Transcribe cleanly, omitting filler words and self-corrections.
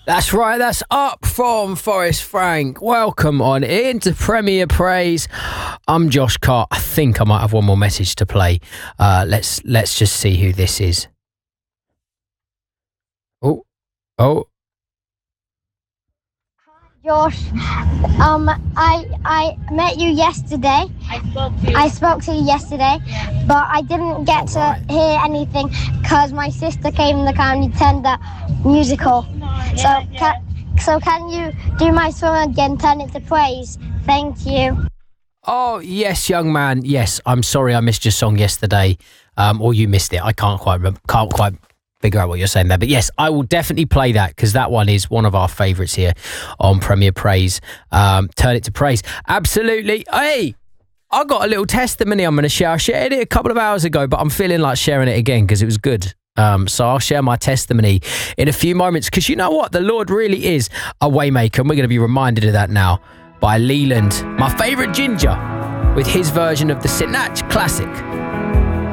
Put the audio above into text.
That's right, that's Up from Forrest Frank. Welcome on into Premier Praise. I'm Josh Carr. I think I might have one more message to play. Let's just see who this is. Oh. Josh, I met you yesterday. I spoke to you yesterday, but I didn't get to hear anything because my sister came in the County Tender musical. So can you do my song again, Turn It to Praise? Thank you. Oh, yes, young man. Yes, I'm sorry I missed your song yesterday, or you missed it. I can't quite figure out what you're saying there. But yes, I will definitely play that because that one is one of our favourites here on Premier Praise. Turn It to Praise. Absolutely. Hey, I got a little testimony I'm going to share. I shared it a couple of hours ago, but I'm feeling like sharing it again because it was good. So I'll share my testimony in a few moments because you know what? The Lord really is a waymaker, and we're going to be reminded of that now by Leland, my favourite Ginger, with his version of the Sinach classic.